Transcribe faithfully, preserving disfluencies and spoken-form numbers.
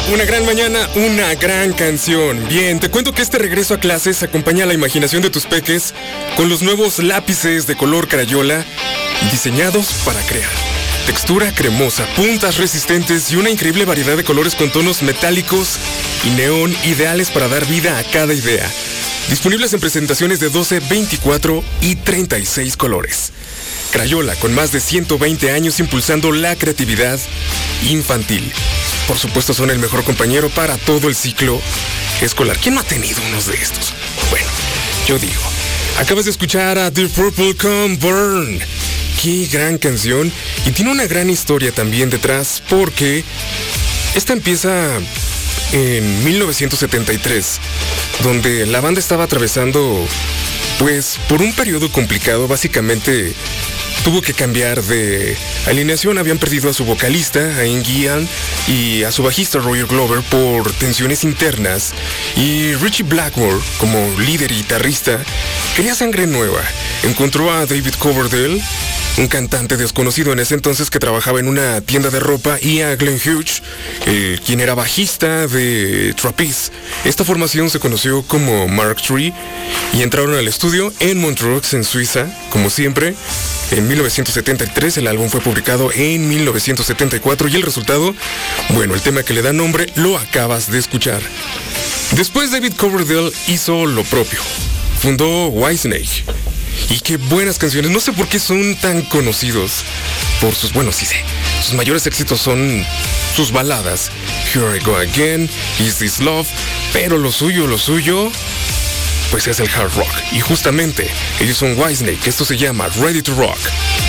Una gran mañana, una gran canción. Bien, te cuento que este regreso a clases acompaña a la imaginación de tus peques con los nuevos lápices de color Crayola diseñados para crear. Textura cremosa, puntas resistentes y una increíble variedad de colores con tonos metálicos y neón ideales para dar vida a cada idea. Disponibles en presentaciones de doce, veinticuatro y treinta y seis colores. Crayola, con más de ciento veinte años impulsando la creatividad infantil. Por supuesto, son el mejor compañero para todo el ciclo escolar. ¿Quién no ha tenido unos de estos? Bueno, yo digo, acabas de escuchar a The Purple Come Burn. Qué gran canción. Y tiene una gran historia también detrás, porque esta empieza en mil novecientos setenta y tres, donde la banda estaba atravesando, pues, por un periodo complicado. Básicamente tuvo que cambiar de alineación. Habían perdido a su vocalista, a Ian Gillan, y a su bajista, Roger Glover, por tensiones internas. Y Ritchie Blackmore, como líder y guitarrista, quería sangre nueva. Encontró a David Coverdale, un cantante desconocido en ese entonces que trabajaba en una tienda de ropa, y a Glenn Hughes, eh, quien era bajista de Trapeze. Esta formación se conoció como Mark tres y entraron al estudio en Montreux, en Suiza, como siempre. En mil novecientos setenta y tres el álbum fue publicado en mil novecientos setenta y cuatro y el resultado, bueno, el tema que le da nombre lo acabas de escuchar. Después David Coverdale hizo lo propio, fundó Whitesnake. Y qué buenas canciones, no sé por qué son tan conocidos por sus, bueno, sí sé, sus mayores éxitos son sus baladas, Here I Go Again, Is This Love, pero lo suyo, lo suyo, pues es el hard rock. Y justamente, ellos son Whitesnake, esto se llama Ready to Rock.